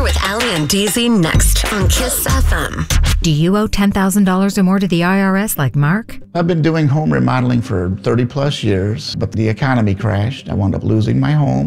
with Ali and DZ next on Kiss FM. Do you owe $10,000 or more to the IRS like Mark? I've been doing home remodeling for 30 plus years, but the economy crashed. I wound up losing my home.